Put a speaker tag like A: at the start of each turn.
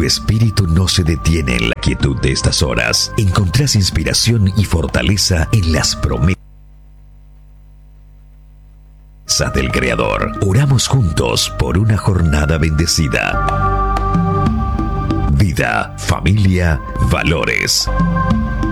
A: espíritu no se detiene en la quietud de estas horas. Encontrás inspiración y fortaleza en las promesas del Creador. Oramos juntos por una jornada bendecida. Vida, familia, valores.